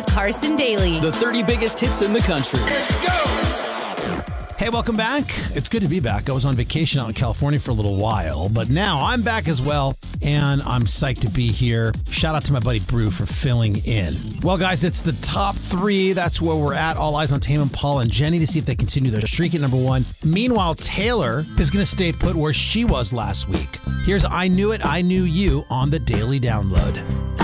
with Carson Daly. The 30 biggest hits in the country. Let's go! Hey, welcome back. It's good to be back. I was on vacation out in California for a little while, but now I'm back as well, and I'm psyched to be here. Shout out to my buddy Brew for filling in. Well, guys, it's the top three. That's where we're at. All eyes on Tame Impala and Jenny to see if they continue their streak at number one. Meanwhile, Taylor is going to stay put where she was last week. Here's I Knew It, I Knew You on the Daily Download.